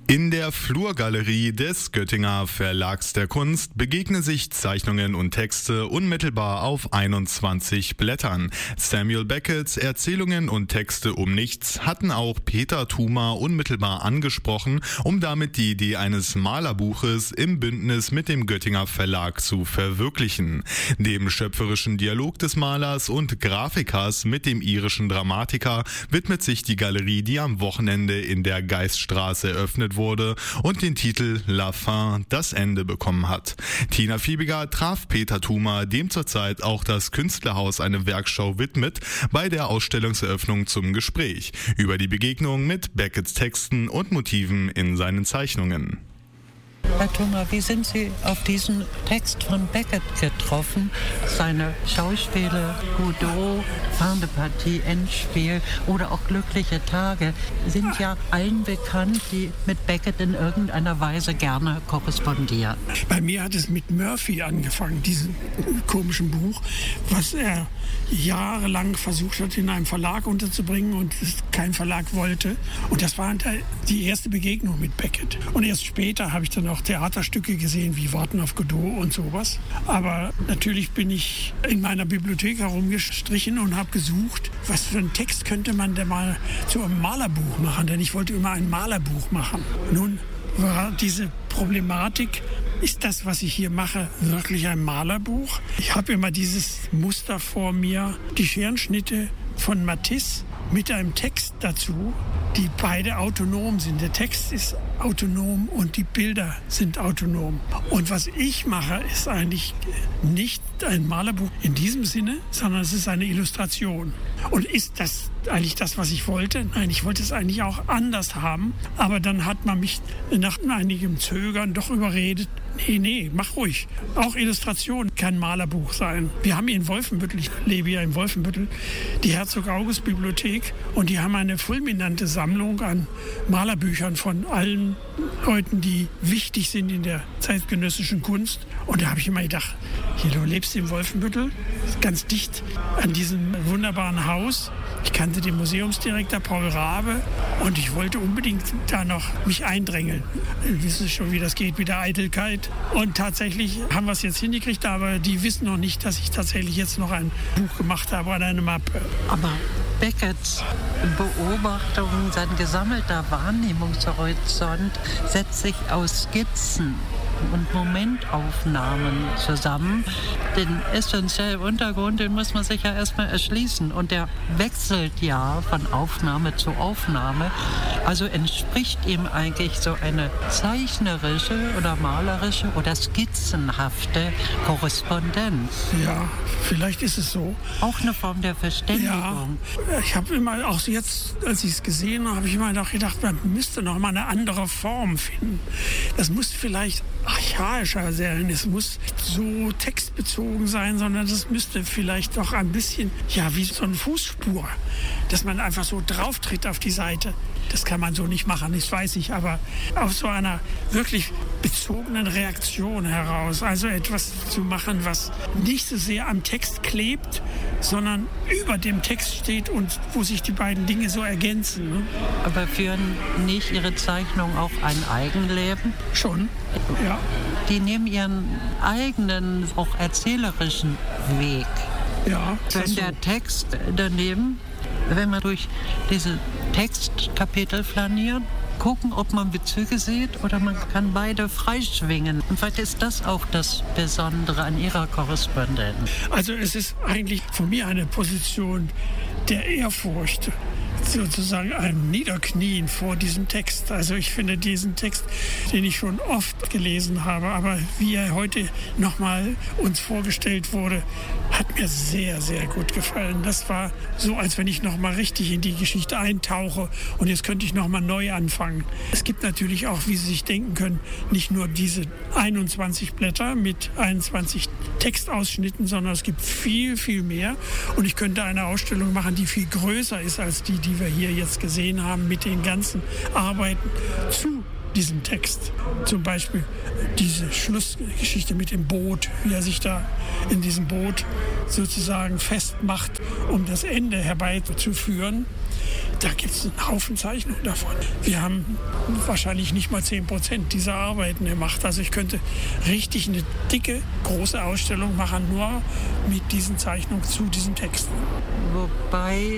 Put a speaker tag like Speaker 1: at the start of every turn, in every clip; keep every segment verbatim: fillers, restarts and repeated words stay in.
Speaker 1: In der Flurgalerie des Göttinger Verlags der Kunst begegnen sich Zeichnungen und Texte unmittelbar auf einundzwanzig Blättern. Samuel Becketts Erzählungen und Texte um nichts hatten auch Peter Thuma unmittelbar angesprochen, um damit die Idee eines Malerbuches im Bündnis mit dem Göttinger Verlag zu verwirklichen. Dem schöpferischen Dialog des Malers und Grafikers mit dem irischen Dramatiker widmet sich die Galerie, die am Wochenende in der Geiststraße eröffnet wurde und den Titel La Fin, das Ende bekommen hat. Tina Fiebiger traf Peter Thuma, dem zurzeit auch das Künstlerhaus eine Werkschau widmet, bei der Ausstellungseröffnung zum Gespräch über die Begegnung mit Becketts Texten und Motiven in seinen Zeichnungen.
Speaker 2: Herr Thuma, wie sind Sie auf diesen Text von Beckett getroffen? Seine Schauspiele, Godot, Fin de Partie, Endspiel oder auch Glückliche Tage sind ja allen bekannt, die mit Beckett in irgendeiner Weise gerne korrespondieren.
Speaker 3: Bei mir hat es mit Murphy angefangen, diesem komischen Buch, was er jahrelang versucht hat, in einem Verlag unterzubringen und es kein Verlag wollte. Und das war die erste Begegnung mit Beckett. Und erst später habe ich dann auch Theaterstücke gesehen, wie Warten auf Godot und sowas. Aber natürlich bin ich in meiner Bibliothek herumgestrichen und habe gesucht, was für einen Text könnte man denn mal zu einem Malerbuch machen, denn ich wollte immer ein Malerbuch machen. Nun war diese Problematik, ist das, was ich hier mache, wirklich ein Malerbuch? Ich habe immer dieses Muster vor mir, die Scherenschnitte von Matisse mit einem Text dazu, die beide autonom sind. Der Text ist autonom und die Bilder sind autonom. Und was ich mache, ist eigentlich nicht ein Malerbuch in diesem Sinne, sondern es ist eine Illustration. Und ist das eigentlich das, was ich wollte? Nein, ich wollte es eigentlich auch anders haben. Aber dann hat man mich nach einigem Zögern doch überredet, nee, nee, mach ruhig. Auch Illustration kann Malerbuch sein. Wir haben hier in Wolfenbüttel, ich lebe ja in Wolfenbüttel, die Herzog-August-Bibliothek und die haben eine fulminante Sammlung an Malerbüchern von allen Leuten, die wichtig sind in der zeitgenössischen Kunst. Und da habe ich immer gedacht, hier, du lebst in Wolfenbüttel, ganz dicht an diesem wunderbaren Haus. Ich kannte den Museumsdirektor Paul Rabe und ich wollte unbedingt da noch mich eindrängeln. Wir wissen schon, wie das geht mit der Eitelkeit. Und tatsächlich haben wir es jetzt hingekriegt, aber die wissen noch nicht, dass ich tatsächlich jetzt noch ein Buch gemacht habe oder eine Mappe.
Speaker 2: Aber Becketts Beobachtungen, sein gesammelter Wahrnehmungshorizont setzt sich aus Skizzen und Momentaufnahmen zusammen. Den essentiellen Untergrund, den muss man sich ja erstmal erschließen. Und der wechselt ja von Aufnahme zu Aufnahme. Also entspricht ihm eigentlich so eine zeichnerische oder malerische oder skizzenhafte Korrespondenz.
Speaker 3: Ja, vielleicht ist es so.
Speaker 2: Auch eine Form der Verständigung.
Speaker 3: Ja, ich habe immer, auch jetzt, als ich es gesehen habe, habe ich immer noch gedacht, man müsste noch mal eine andere Form finden. Das muss vielleicht archaischer sein, es muss so textbezogen sein, sondern das müsste vielleicht doch ein bisschen, ja, wie so eine Fußspur, dass man einfach so drauf tritt auf die Seite. Das kann man so nicht machen, das weiß ich, aber aus so einer wirklich bezogenen Reaktion heraus, also etwas zu machen, was nicht so sehr am Text klebt, sondern über dem Text steht und wo sich die beiden Dinge so ergänzen. Ne?
Speaker 2: Aber führen nicht Ihre Zeichnungen auch ein Eigenleben?
Speaker 3: Schon, ja.
Speaker 2: Die nehmen ihren eigenen, auch erzählerischen Weg.
Speaker 3: Ja,
Speaker 2: wenn
Speaker 3: so.
Speaker 2: Der Text daneben, wenn man durch diese Textkapitel flaniert, gucken, ob man Bezüge sieht oder man kann beide freischwingen. Und vielleicht ist das auch das Besondere an Ihrer Korrespondenz.
Speaker 3: Also es ist eigentlich von mir eine Position der Ehrfurcht, sozusagen ein Niederknien vor diesem Text. Also ich finde diesen Text, den ich schon oft gelesen habe, aber wie er heute nochmal uns vorgestellt wurde, hat mir sehr, sehr gut gefallen. Das war so, als wenn ich nochmal richtig in die Geschichte eintauche und jetzt könnte ich nochmal neu anfangen. Es gibt natürlich auch, wie Sie sich denken können, nicht nur diese einundzwanzig Blätter mit einundzwanzig Textausschnitten, sondern es gibt viel, viel mehr. Und ich könnte eine Ausstellung machen, die viel größer ist als die, die wir hier jetzt gesehen haben, mit den ganzen Arbeiten zu diesem Text. Zum Beispiel diese Schlussgeschichte mit dem Boot, wie er sich da in diesem Boot sozusagen festmacht, um das Ende herbeizuführen. da gibt es einen Haufen Zeichnungen davon. Wir haben wahrscheinlich nicht mal zehn Prozent dieser Arbeiten gemacht. Also ich könnte richtig eine dicke, große Ausstellung machen, nur mit diesen Zeichnungen zu diesen Texten.
Speaker 2: Wobei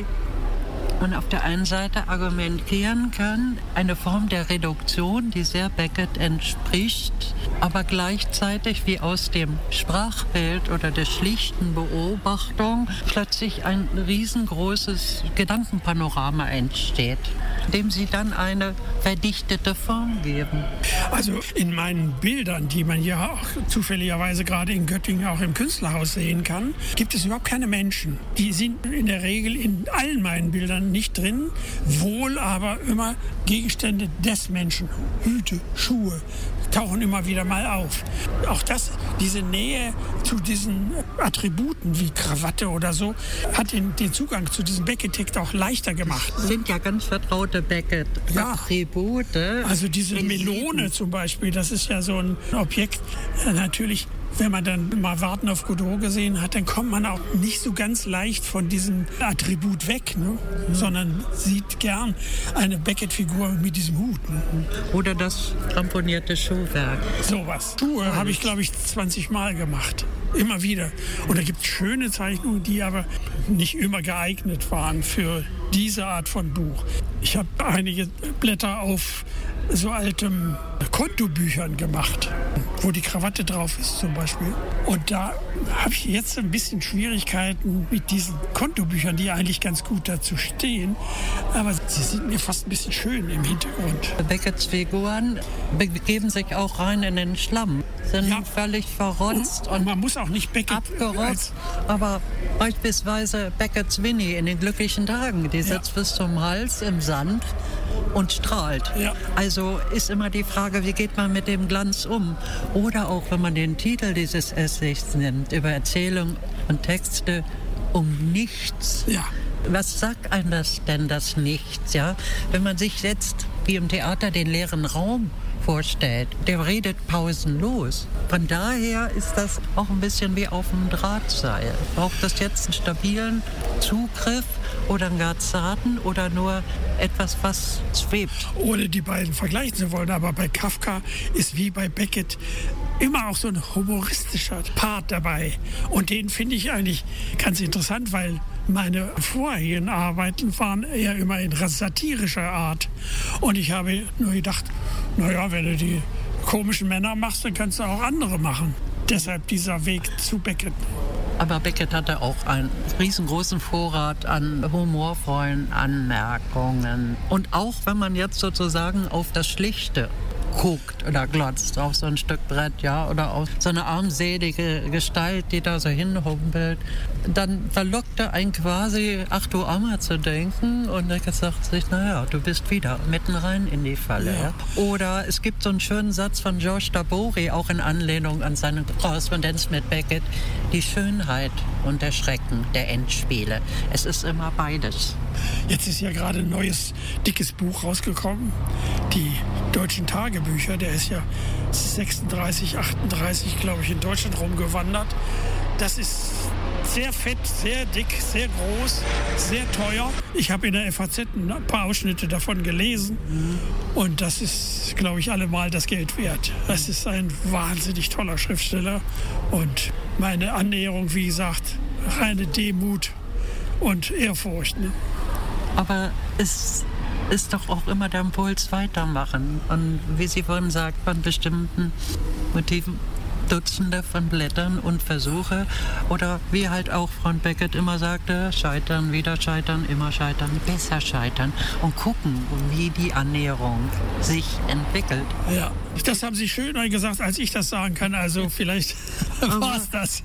Speaker 2: man auf der einen Seite argumentieren kann, eine Form der Reduktion, die sehr Beckett entspricht, aber gleichzeitig wie aus dem Sprachbild oder der schlichten Beobachtung plötzlich ein riesengroßes Gedankenpanorama entsteht, dem sie dann eine verdichtete Form geben.
Speaker 3: Also in meinen Bildern, die man ja auch zufälligerweise gerade in Göttingen auch im Künstlerhaus sehen kann, gibt es überhaupt keine Menschen. Die sind in der Regel in allen meinen Bildern nicht drin, wohl aber immer Gegenstände des Menschen. Hüte, Schuhe tauchen immer wieder mal auf. Auch das, diese Nähe zu diesen Attributen wie Krawatte oder so, hat den, den Zugang zu diesem Beckett-Text auch leichter gemacht.
Speaker 2: Das sind ja ganz vertraute Beckett-Attribute.
Speaker 3: Ja, also diese Melone zum Beispiel, das ist ja so ein Objekt, natürlich. Wenn man dann mal Warten auf Godot gesehen hat, dann kommt man auch nicht so ganz leicht von diesem Attribut weg, ne? Mhm. Sondern sieht gern eine Beckett-Figur mit diesem Hut. Ne?
Speaker 2: Oder das ramponierte Schuhwerk.
Speaker 3: Sowas. Schuhe habe ich, glaube ich, zwanzig Mal gemacht. Immer wieder. Und da gibt es schöne Zeichnungen, die aber nicht immer geeignet waren für diese Art von Buch. Ich habe einige Blätter auf so altem Kontobüchern gemacht, wo die Krawatte drauf ist zum Beispiel. Und da habe ich jetzt ein bisschen Schwierigkeiten mit diesen Kontobüchern, die eigentlich ganz gut dazu stehen. Aber sie sind mir fast ein bisschen schön im Hintergrund.
Speaker 2: Becketts Figuren begeben sich auch rein in den Schlamm, sind ja völlig verrotzt und,
Speaker 3: und man muss auch nicht Beckett
Speaker 2: abgerotzt. Aber beispielsweise Becketts Winnie in den glücklichen Tagen, die sitzt ja bis zum Hals im Sand und strahlt. Ja. Also ist immer die Frage, wie geht man mit dem Glanz um? Oder auch, wenn man den Titel dieses Essays nimmt, über Erzählung und Texte um nichts.
Speaker 3: Ja.
Speaker 2: Was sagt einem das denn, das Nichts? Ja? Wenn man sich jetzt, wie im Theater, den leeren Raum vorstellt, der redet pausenlos. Von daher ist das auch ein bisschen wie auf dem Drahtseil. Braucht das jetzt einen stabilen Zugriff oder einen gar zarten oder nur etwas, was schwebt?
Speaker 3: Ohne die beiden vergleichen zu wollen, aber bei Kafka ist wie bei Beckett immer auch so ein humoristischer Part dabei. Und den finde ich eigentlich ganz interessant, weil meine vorherigen Arbeiten waren eher immer in satirischer Art. Und ich habe nur gedacht, naja, wenn du die komischen Männer machst, dann kannst du auch andere machen. Deshalb dieser Weg zu Beckett.
Speaker 2: Aber Beckett hatte auch einen riesengroßen Vorrat an humorvollen Anmerkungen. Und auch wenn man jetzt sozusagen auf das Schlichte guckt oder glotzt auf so ein Stück Brett, ja, oder auf so eine armselige Gestalt, die da so hinhumpelt, dann verlockte einen quasi, ach du Armer, zu denken und er sagt sich, naja, du bist wieder mitten rein in die Falle. Ja. Ja. Oder es gibt so einen schönen Satz von George Tabori, auch in Anlehnung an seine Korrespondenz mit Beckett, die Schönheit und der Schrecken der Endspiele. Es ist immer beides.
Speaker 3: Jetzt ist ja gerade ein neues, dickes Buch rausgekommen, die deutschen Tagebücher. Der ist ja sechsunddreißig, achtunddreißig, glaube ich, in Deutschland rumgewandert. Das ist sehr fett, sehr dick, sehr groß, sehr teuer. Ich habe in der F A Z ein paar Ausschnitte davon gelesen. Mhm. Und das ist, glaube ich, allemal das Geld wert. Das ist ein wahnsinnig toller Schriftsteller. Und meine Annäherung, wie gesagt, reine Demut und Ehrfurcht. Ne?
Speaker 2: Aber es ist doch auch immer der Impuls weitermachen. Und wie Sie vorhin sagt, von bestimmten Motiven Dutzende von Blättern und Versuche. Oder wie halt auch von Beckett immer sagte, scheitern, wieder scheitern, immer scheitern, besser scheitern. Und gucken, wie die Annäherung sich entwickelt.
Speaker 3: Ja, das haben Sie schöner gesagt, als ich das sagen kann. Also vielleicht war es das.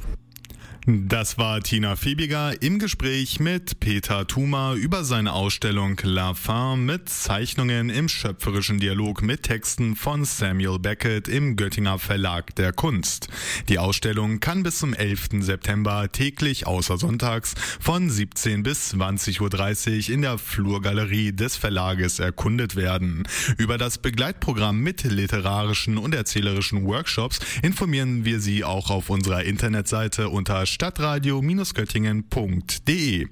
Speaker 1: Das war Tina Fiebiger im Gespräch mit Peter Thuma über seine Ausstellung La Fin mit Zeichnungen im schöpferischen Dialog mit Texten von Samuel Beckett im Göttinger Verlag der Kunst. Die Ausstellung kann bis zum elften September täglich außer sonntags von siebzehn bis zwanzig Uhr dreißig in der Flurgalerie des Verlages erkundet werden. Über das Begleitprogramm mit literarischen und erzählerischen Workshops informieren wir Sie auch auf unserer Internetseite unter stadtradio Bindestrich göttingen punkt de.